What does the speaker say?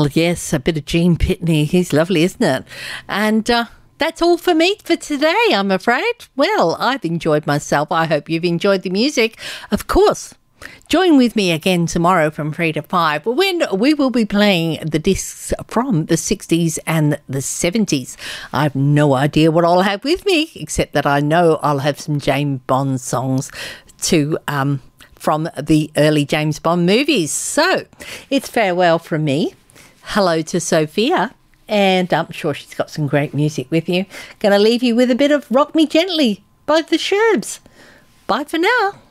Well, yes, a bit of Gene Pitney. He's lovely, isn't it? And that's all for me for today, I'm afraid. Well, I've enjoyed myself. I hope you've enjoyed the music. Of course, join with me again tomorrow from 3 to 5 when we will be playing the discs from the 60s and the 70s. I have no idea what I'll have with me, except that I know I'll have some James Bond songs to from the early James Bond movies. So it's farewell from me. Hello to Sophia. And I'm sure she's got some great music with you. Going to leave you with a bit of Rock Me Gently by the Sherbs. Bye for now.